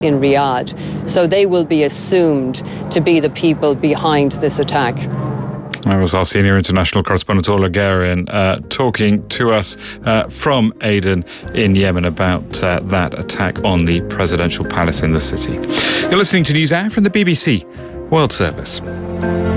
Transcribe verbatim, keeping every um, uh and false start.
in Riyadh. So they will be assumed to be the people behind this attack. That was our senior international correspondent, Orla Guerin, uh, talking to us uh, from Aden in Yemen about uh, that attack on the presidential palace in the city. You're listening to NewsHour from the B B C World Service.